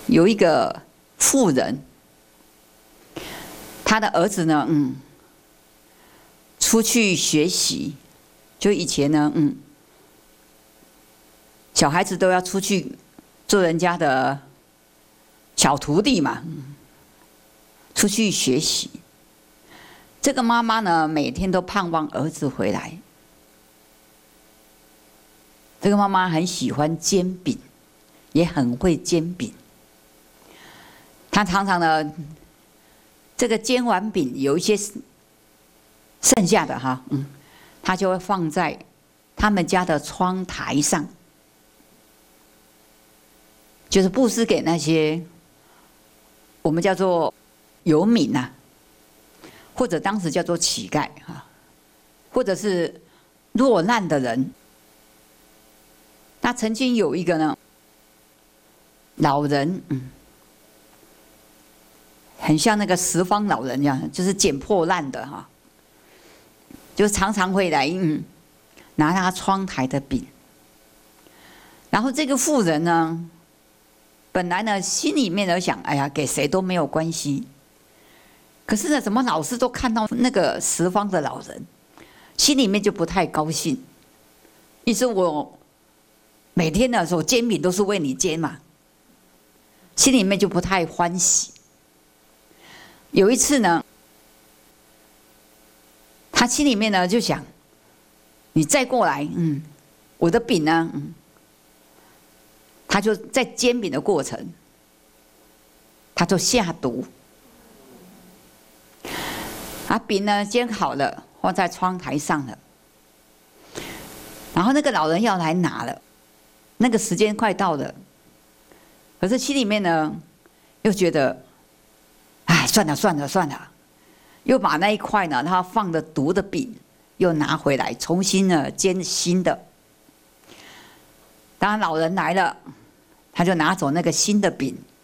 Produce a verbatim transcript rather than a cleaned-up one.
有一个妇人，他的儿子呢，嗯，出去学习，就以前呢，嗯，小孩子都要出去做人家的小徒弟嘛，嗯，出去学习。这个妈妈呢，每天都盼望儿子回来。这个妈妈很喜欢煎饼，也很会煎饼。她常常呢，这个煎完饼有一些剩下的哈，嗯，她就会放在他们家的窗台上，就是布施给那些我们叫做游民呐、啊，或者当时叫做乞丐啊，或者是落难的人。那曾经有一个呢，老人，嗯，很像那个十方老人一样，就是捡破烂的哈，就常常会来，嗯，拿他窗台的饼。然后这个妇人呢，本来呢心里面呢想，哎呀，给谁都没有关系。可是呢，怎么老是都看到那个十方的老人，心里面就不太高兴。意思我每天的时候煎饼都是为你煎嘛，心里面就不太欢喜。有一次呢，他心里面呢就想，你再过来，嗯，我的饼呢，嗯，他就在煎饼的过程，他就下毒，把饼呢煎好了，放在窗台上了，然后那个老人要来拿了。那个时间快到了，可是心里面呢，又觉得，哎，算了算了算了，又把那一块呢，他放的毒的饼又拿回来，重新呢煎新的。当老人来了，他就拿走那个新的饼，